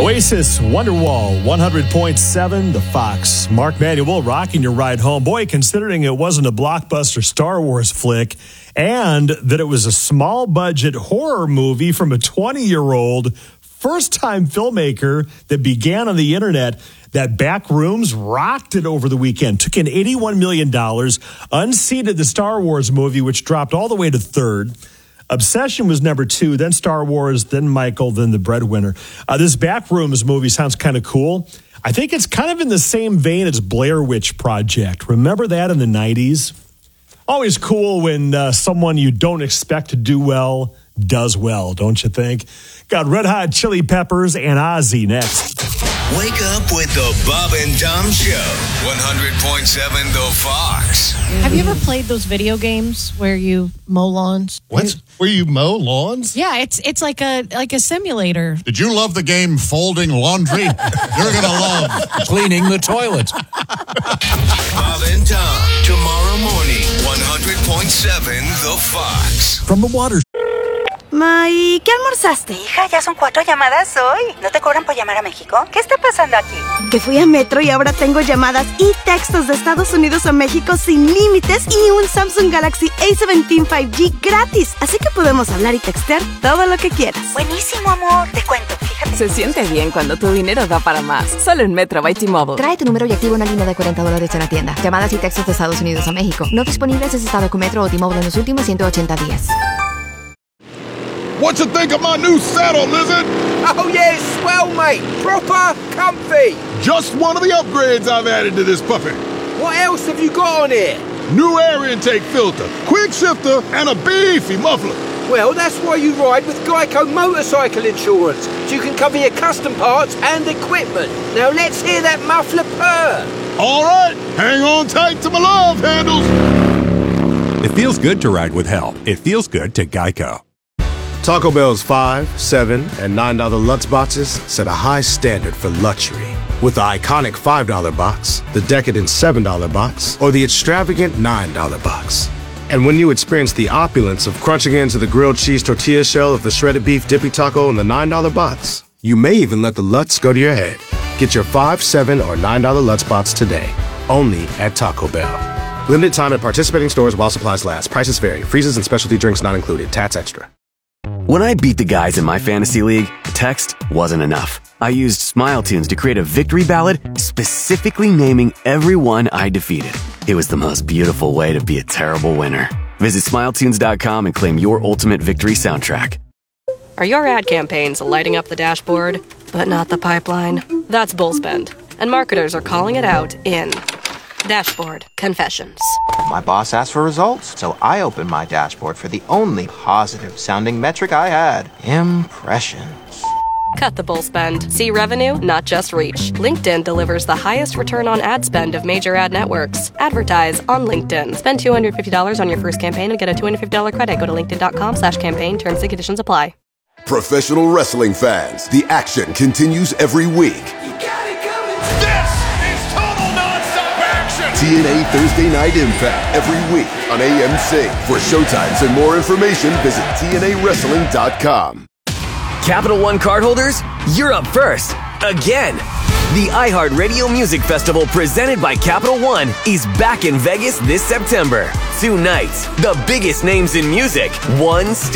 Oasis, Wonderwall, 100.7, The Fox. Mark Manuel rocking your ride home. Boy, considering it wasn't a blockbuster Star Wars flick and that it was a small budget horror movie from a 20-year-old first-time filmmaker that began on the internet, that Backrooms rocked it over the weekend. Took in $81 million, unseated the Star Wars movie, which dropped all the way to third. Obsession was number 2, then Star Wars, then Michael, then The Breadwinner. This Backrooms movie sounds kind of cool. I think it's kind of in the same vein as Blair Witch Project. Remember that in the 90s? Always cool when someone you don't expect to do well does well, don't you think? Got Red Hot Chili Peppers and Ozzy next. Wake up with the Bob and Tom Show. 100.7 The Fox. Have you ever played those video games where you mow lawns? What? Where you mow lawns? Yeah, it's like a simulator. Did you love the game Folding Laundry? You're going to love Cleaning the Toilet. Bob and Tom. Tomorrow morning, 100.7 The Fox. From the water. Ma, ¿y qué almorzaste? Hija, ya son 4 llamadas hoy. ¿No te cobran por llamar a México? ¿Qué está pasando aquí? Que fui a Metro y ahora tengo llamadas y textos de Estados Unidos a México sin límites y un Samsung Galaxy A17 5G gratis. Así que podemos hablar y textear todo lo que quieras. Buenísimo, amor. Te cuento, fíjate. Se siente bien cuando tu dinero da para más. Solo en Metro by T-Mobile. Trae tu número y activa una línea de $40 en la tienda. Llamadas y textos de Estados Unidos a México. No disponibles en estado con Metro o T-Mobile en los últimos 180 días. What you think of my new saddle, Lizard? Oh, yeah, it's swell, mate. Proper comfy. Just one of the upgrades I've added to this puppy. What else have you got on here? New air intake filter, quick shifter, and a beefy muffler. Well, that's why you ride with Geico Motorcycle Insurance, so you can cover your custom parts and equipment. Now let's hear that muffler purr. All right, hang on tight to my love handles. It feels good to ride with help. It feels good to Geico. Taco Bell's $5, $7, and $9 Lutz boxes set a high standard for luxury. With the iconic $5 box, the decadent $7 box, or the extravagant $9 box. And when you experience the opulence of crunching into the grilled cheese tortilla shell of the shredded beef dippy taco in the $9 box, you may even let the Lutz go to your head. Get your $5, $7, or $9 Lutz box today, only at Taco Bell. Limited time at participating stores while supplies last. Prices vary. Freezes and specialty drinks not included. Tats extra. When I beat the guys in my fantasy league, text wasn't enough. I used Smile Tunes to create a victory ballad specifically naming everyone I defeated. It was the most beautiful way to be a terrible winner. Visit SmileTunes.com and claim your ultimate victory soundtrack. Are your ad campaigns lighting up the dashboard, but not the pipeline? That's Bullspend, and marketers are calling it out in Dashboard Confessions. My boss asked for results, so I opened my dashboard for the only positive-sounding metric I had, impressions. Cut the bull spend. See revenue, not just reach. LinkedIn delivers the highest return on ad spend of major ad networks. Advertise on LinkedIn. Spend $250 on your first campaign and get a $250 credit. Go to linkedin.com/campaign. Terms and conditions apply. Professional wrestling fans, the action continues every week. TNA Thursday Night Impact every week on AMC. For showtimes and more information, visit TNAWrestling.com. Capital One cardholders, you're up first. Again. The iHeartRadio Music Festival presented by Capital One is back in Vegas this September. 2 nights, the biggest names in music, one stage.